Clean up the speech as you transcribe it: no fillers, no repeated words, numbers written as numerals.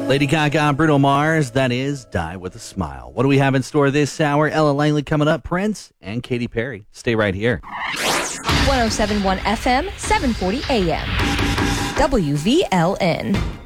Lady Gaga, Bruno Mars, that is Die With a Smile. What do we have in store this hour? Ella Langley coming up, Prince, and Katy Perry. Stay right here. 107.1 FM, 740 AM. WVLN.